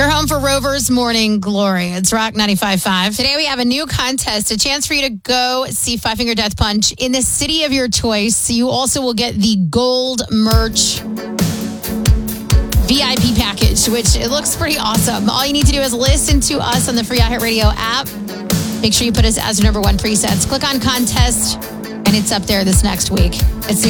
You're home for Rover's Morning Glory. It's Rock 95.5. Today we have a new contest, a chance for you to go see Five Finger Death Punch in the city of your choice. You also will get the gold merch VIP package, which it looks pretty awesome. All you need to do is listen to us on the free iHeartRadio app. Make sure you put us as your number one presets. Click on contest, and it's up there this next week. It's